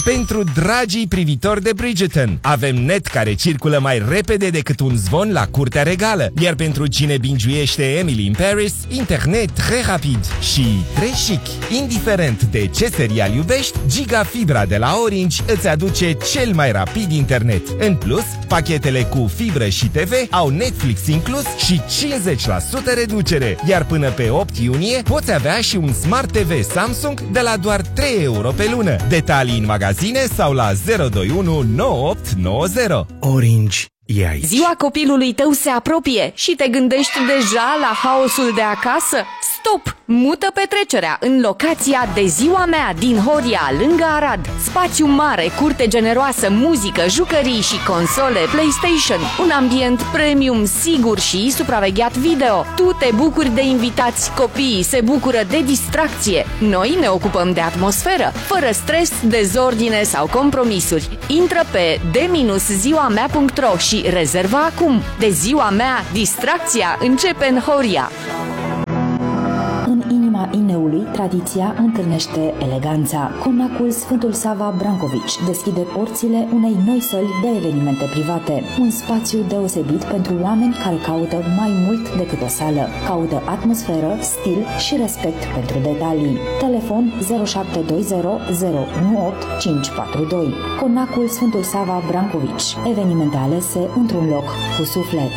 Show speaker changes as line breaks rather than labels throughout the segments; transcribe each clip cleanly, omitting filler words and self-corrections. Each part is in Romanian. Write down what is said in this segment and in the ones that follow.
Pentru dragii privitori de Bridgerton, avem net care circulă mai repede decât un zvon la curtea regală. Iar pentru cine bingiuiește Emily in Paris, internet très rapid și très chic. Indiferent de ce serial iubești, Gigafibra de la Orange îți aduce cel mai rapid internet. În plus, pachetele cu fibră și TV au Netflix inclus și 50% reducere. Iar până pe 8 iunie poți avea și un Smart TV Samsung de la doar 3 euro pe lună. Detalii în magazine sau la 021 9890.
Orange e aici.
Ziua copilului tău se apropie și te gândești deja la haosul de acasă? Stop! Mută petrecerea în locația De Ziua Mea din Horia, lângă Arad. Spațiu mare, curte generoasă, muzică, jucării și console PlayStation. Un ambient premium, sigur și supravegheat video. Tu te bucuri de invitați, copiii se bucură de distracție. Noi ne ocupăm de atmosferă, fără stres, dezordine sau compromisuri. Intră pe de-ziuamea.ro și rezervă acum. De Ziua Mea, distracția începe în Horia.
În inima Ineului, tradiția întâlnește eleganța. Conacul Sfântul Sava Brancovici deschide porțile unei noi săli de evenimente private. Un spațiu deosebit pentru oameni care caută mai mult decât o sală. Caută atmosferă, stil și respect pentru detalii. Telefon 0720 018 542. Conacul Sfântul Sava Brancovici. Evenimente alese într-un loc cu suflet.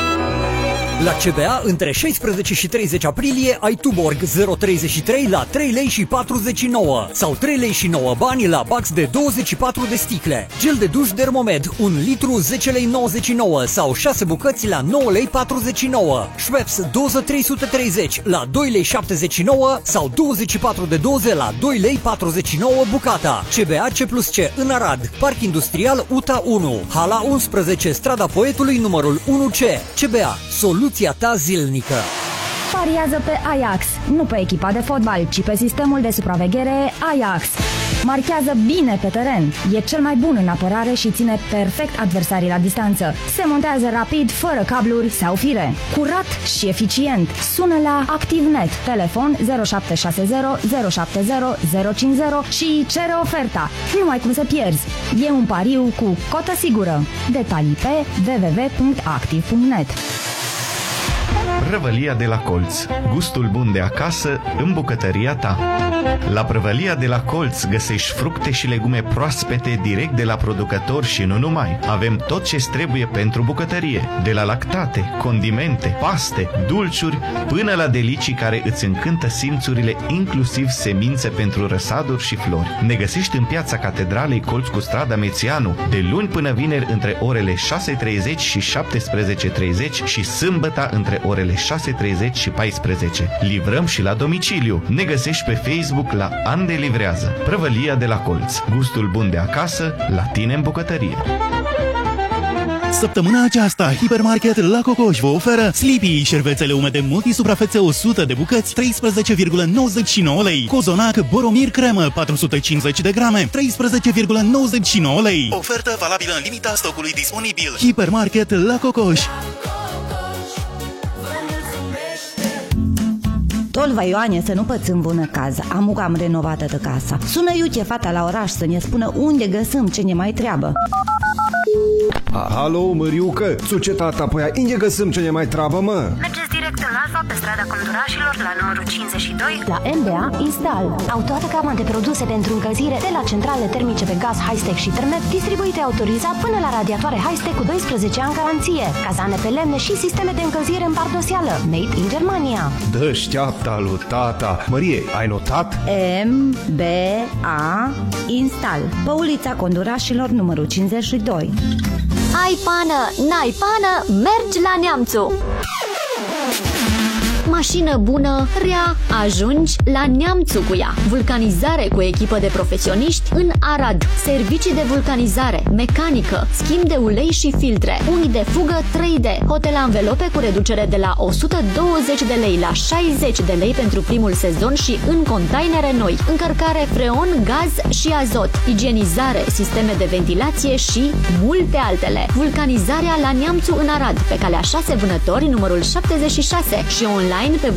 La CBA, între 16 și 30 aprilie, ai Tuborg 033 la 3 lei și 49 sau 3 lei și 9 bani la bax de 24 de sticle. Gel de duș Dermomed, 1 litru 10 lei 99 sau 6 bucăți la 9 lei 49. Schweppes, doză 330 la 2 lei 79 sau 24 de doze la 2 lei 49 bucata. CBA C+C în Arad, Parc Industrial UTA 1, Hala 11, Strada Poetului numărul 1C. CBA, soluția ta zilnică.
Pariază pe Ajax, nu pe echipa de fotbal, ci pe sistemul de supraveghere Ajax. Marchează bine pe teren, e cel mai bun în apărare și ține perfect adversarii la distanță. Se montează rapid, fără cabluri sau fire. Curat și eficient. Sună la ActiveNet, telefon 0760 070 050 și cere oferta. Nu ai cum să pierzi. E un pariu cu cotă sigură. Detalii pe www.active.net.
Prăvălia de la Colț. Gustul bun de acasă în bucătăria ta. La Prăvălia de la Colț găsești fructe și legume proaspete direct de la producător și nu numai. Avem tot ce-ți trebuie pentru bucătărie, de la lactate, condimente, paste, dulciuri, până la delicii care îți încântă simțurile, inclusiv semințe pentru răsaduri și flori. Ne găsești în Piața Catedralei, colț cu strada Mețianu, de luni până vineri între orele 6:30 și 17:30 și sâmbătă între orele 6:30 și 14. Livrăm și la domiciliu. Ne găsești pe Facebook la Ande Livrează. Prăvălia de la Colț. Gustul bun de acasă, la tine în bucătărie.
Săptămâna aceasta, Hipermarket La Cocoș vă oferă Sleepy, șervețele umede multisuprafețe 100 de bucăți, 13,99 lei. Cozonac Boromir cremă, 450 de grame, 13,99 lei. Ofertă valabilă în limita stocului disponibil. Hipermarket La Cocoș.
Tolva Ioane, să nu păți în bună cază. Am renovată de casa. Sună Iuche, fata la oraș, să ne spună unde găsim ce ne mai treabă.
Halo, Măriucă, sucetata, păi unde găsim ce ne mai treabă, mă?
Mergeți direct în Alfa, pe strada Condurașilor, la numărul 52.
La MBA Install. Au toată gama de produse pentru încălzire, de la centrale termice pe gaz Hightech și Thermet, distribuite autorizat, până la radiatoare Hightech cu 12 ani garanție, cazane pe lemne și sisteme de încălzire în pardoseală, made in Germania.
Dă-șteapta lui tata. Mărie, ai notat?
MBA Install, pe ulița Condurașilor, numărul 52.
Ai pană, n-ai pană, mergi la Neamțu! Mașină bună, rea, ajungi la Neamțu cu ea. Vulcanizare cu echipă de profesioniști în Arad. Servicii de vulcanizare, mecanică, schimb de ulei și filtre, uni de fugă 3D, hotel anvelope cu reducere de la 120 de lei la 60 de lei pentru primul sezon și în containere noi. Încărcare freon, gaz și azot, igienizare, sisteme de ventilație și multe altele. Vulcanizarea la Neamțu în Arad, pe calea 6 Vânători, numărul 76 și online pe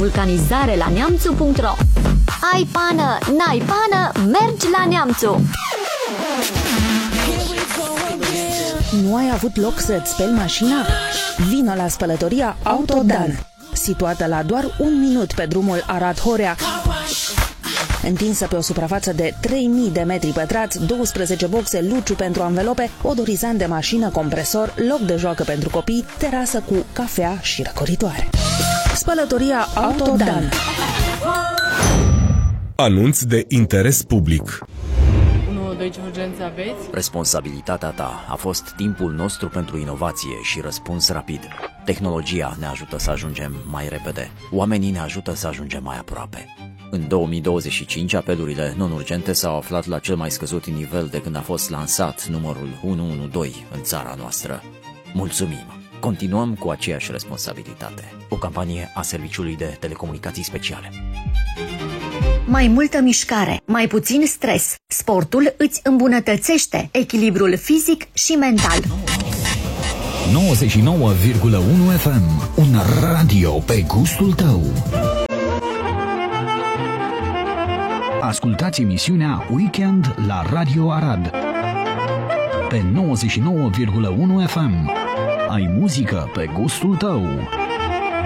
vulcanizarelaneamțu.ro. Ai pană, n-ai pană, mergi la Neamțu!
Nu ai avut loc să-ți speli mașina? Vino la spălătoria Autodan, situată la doar 1 minut pe drumul Arad-Horea, întinsă pe o suprafață de 3000 de metri pătrați, 12 boxe, luciu pentru anvelope, odorizant de mașină, compresor, loc de joacă pentru copii, terasă cu cafea și răcoritoare. Spălătoria Autodan.
Anunț de interes public.
112 urgență aveți?
Responsabilitatea ta a fost timpul nostru pentru inovație și răspuns rapid. Tehnologia ne ajută să ajungem mai repede. Oamenii ne ajută să ajungem mai aproape. În 2025, apelurile non-urgente s-au aflat la cel mai scăzut nivel de când a fost lansat numărul 112 în țara noastră. Mulțumim! Continuăm cu aceeași responsabilitate. O campanie a Serviciului de Telecomunicații Speciale.
Mai multă mișcare, mai puțin stres. Sportul îți îmbunătățește echilibrul fizic și mental.
99,1 FM. Un radio pe gustul tău. Ascultați emisiunea Weekend la Radio Arad pe 99,1 FM. Ai muzică pe gustul tău.